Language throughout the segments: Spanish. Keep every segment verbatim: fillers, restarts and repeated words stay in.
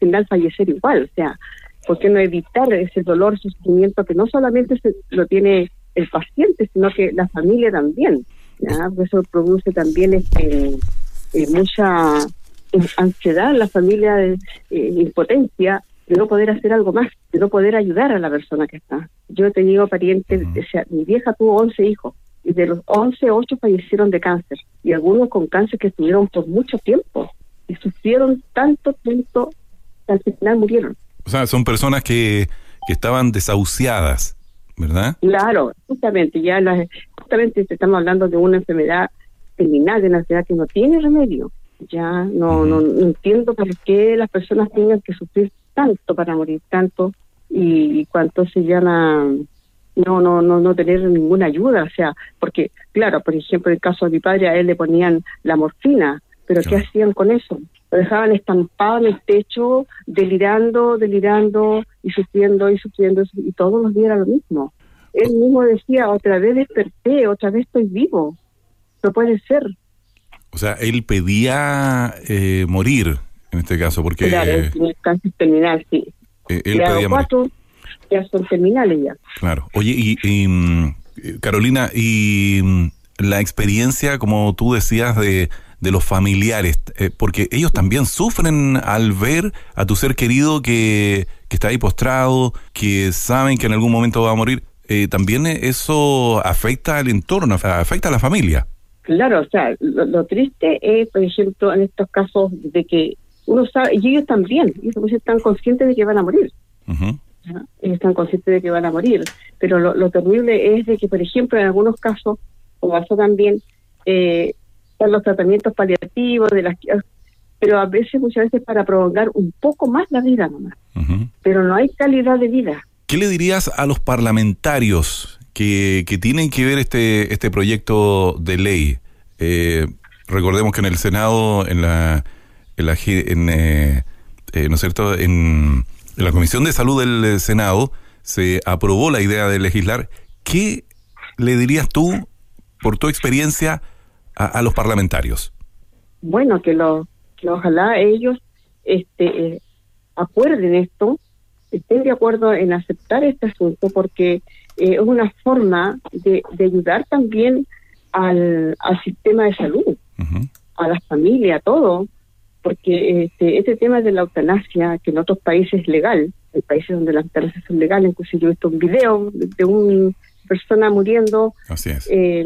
final fallecer igual. O sea, ¿por qué no evitar ese dolor, ese sufrimiento que no solamente se, lo tiene el paciente, sino que la familia también? ¿Ya? Eso produce también este, eh, mucha ansiedad en la familia, de eh, impotencia, de no poder hacer algo más, de no poder ayudar a la persona que está. Yo he tenido parientes, uh-huh. o sea, mi vieja tuvo once hijos, y de los once, ocho fallecieron de cáncer, y algunos con cáncer que estuvieron por mucho tiempo, y sufrieron tanto, tanto, que al final murieron. O sea, son personas que, que estaban desahuciadas, ¿verdad? Claro, justamente, ya las, justamente estamos hablando de una enfermedad terminal, de una enfermedad que no tiene remedio. Ya no, uh-huh. no, no entiendo por qué las personas tengan que sufrir tanto para morir, tanto, y, y cuánto se llama no no no no tener ninguna ayuda. O sea, porque claro, por ejemplo, en el caso de mi padre, a él le ponían la morfina, pero claro. ¿qué hacían con eso? Lo dejaban estampado en el techo, delirando, delirando y sufriendo y sufriendo, y todos los días era lo mismo. Él mismo decía, otra vez desperté, otra vez estoy vivo, no puede ser. O sea, él pedía eh, morir, en este caso, porque... Claro, eh, es cáncer terminal, sí. Eh, él pedía cuatro, morir. Ya son terminales ya. Claro. Oye, y, y Carolina, y la experiencia, como tú decías, de, de los familiares, eh, porque ellos también sufren al ver a tu ser querido que, que está ahí postrado, que saben que en algún momento va a morir. Eh, también eso afecta al entorno, afecta a la familia. Claro, o sea, lo, lo triste es, por ejemplo, en estos casos de que uno sabe, y ellos también, ellos están conscientes de que van a morir. Uh-huh. ¿Ya? Ellos están conscientes de que van a morir. Pero lo, lo terrible es de que, por ejemplo, en algunos casos, como pasó también, eh, están los tratamientos paliativos, de las pero a veces, muchas veces, para prolongar un poco más la vida nomás. Uh-huh. Pero no hay calidad de vida. ¿Qué le dirías a los parlamentarios que, que tienen que ver este este proyecto de ley? Eh, recordemos que en el Senado, en la, en, la, en eh, eh, ¿no es cierto?, en, en la Comisión de Salud del Senado se aprobó la idea de legislar. ¿Qué le dirías tú, por tu experiencia, a, a los parlamentarios? Bueno, que, lo, que ojalá ellos este, eh, acuerden esto, estén de acuerdo en aceptar este asunto, porque eh, es una forma de, de ayudar también al, al sistema de salud, uh-huh. a las familias, a todo, porque este, este tema de la eutanasia, que en otros países es legal, hay países donde las eutanasias son legales, incluso yo he visto un video de, de una persona muriendo. Así es. Eh,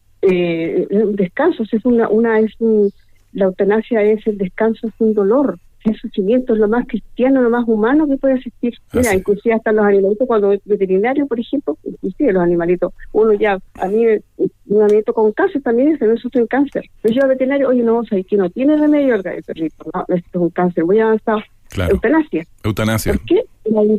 eh, un descanso, es una, una es un, la eutanasia es el descanso sin dolor. El sufrimiento es lo más cristiano, lo más humano que puede existir. Mira, Así. inclusive hasta los animalitos, cuando es veterinario, por ejemplo, inclusive los animalitos, uno ya, a mí, un animalito con cáncer también se me sufre en cáncer. Yo llevo al veterinario, oye, no, ¿sabes que no tiene remedio el perrito? No, esto es un cáncer muy avanzado. Claro. Eutanasia. Eutanasia. ¿Por qué?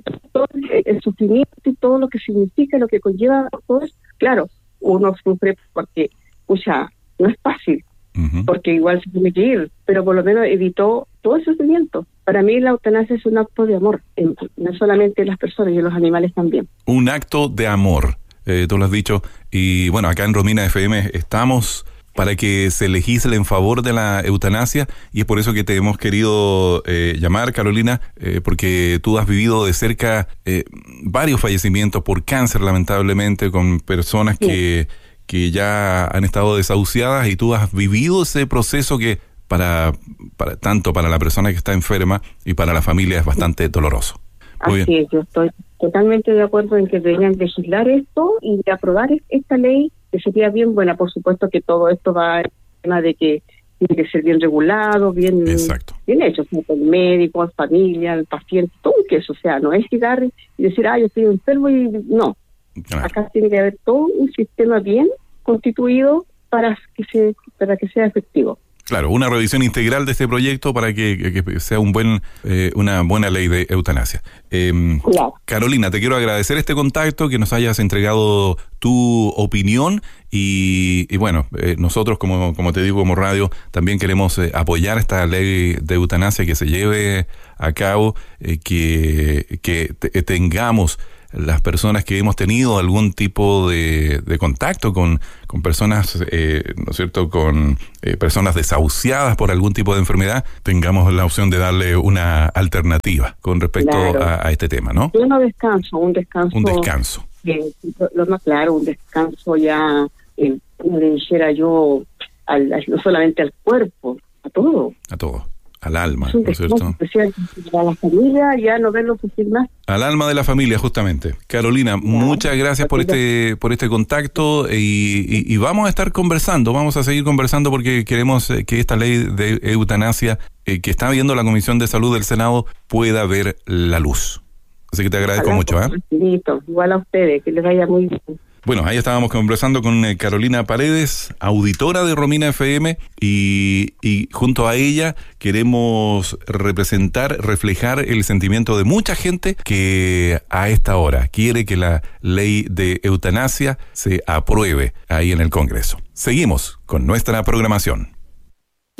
El sufrimiento y todo lo que significa, lo que conlleva todo eso. Claro, uno sufre porque, o sea, no es fácil. Uh-huh. Porque igual se tiene que ir, pero por lo menos evitó todo el sufrimiento. Para mí la eutanasia es un acto de amor, en, no solamente las personas, y los animales también. Un acto de amor, eh, tú lo has dicho, y bueno, acá en Romina F M estamos para que se legisle en favor de la eutanasia, y es por eso que te hemos querido eh, llamar, Carolina, eh, porque tú has vivido de cerca eh, varios fallecimientos por cáncer, lamentablemente, con personas sí. que que ya han estado desahuciadas, y tú has vivido ese proceso que para, para tanto para la persona que está enferma y para la familia es bastante doloroso. Muy Así bien. es, yo estoy totalmente de acuerdo en que deberían legislar esto y de aprobar esta ley, que sería bien buena. Por supuesto que todo esto va al tema de que tiene que ser bien regulado, bien, Exacto. bien hecho, como el médico, la familia, el paciente, todo que eso, o sea, no es llegar y decir, ah, yo estoy enfermo y no. Claro. Acá tiene que haber todo un sistema bien constituido para que se para que sea efectivo. Claro, una revisión integral de este proyecto para que, que, que sea un buen eh, una buena ley de eutanasia. Eh, claro. Carolina, te quiero agradecer este contacto, que nos hayas entregado tu opinión y, y bueno, eh, nosotros como como te digo, como radio, también queremos eh, apoyar esta ley de eutanasia, que se lleve a cabo, eh, que, que te, tengamos las personas que hemos tenido algún tipo de, de contacto con, con personas, eh, ¿no es cierto?, con eh, personas desahuciadas por algún tipo de enfermedad, tengamos la opción de darle una alternativa con respecto claro. a, a este tema, ¿no? Yo no descanso, un descanso. Un descanso. Eh, lo más claro, un descanso ya, eh, como le dijera yo, al, al, no solamente al cuerpo, a todo. A todo. Al alma, ¿no es cierto? Especial para la familia, ya no verlo sufrir más. Al alma de la familia, justamente. Carolina, ya, muchas gracias por este por este contacto y, y, y vamos a estar conversando, vamos a seguir conversando porque queremos que esta ley de eutanasia eh, que está viendo la Comisión de Salud del Senado pueda ver la luz. Así que te agradezco Ojalá, mucho. ¿eh? Igual a ustedes, que les vaya muy bien. Bueno, ahí estábamos conversando con eh, Carolina Paredes, auditora de Romina F M, y, y junto a ella queremos representar, reflejar el sentimiento de mucha gente que a esta hora quiere que la ley de eutanasia se apruebe ahí en el Congreso. Seguimos con nuestra programación.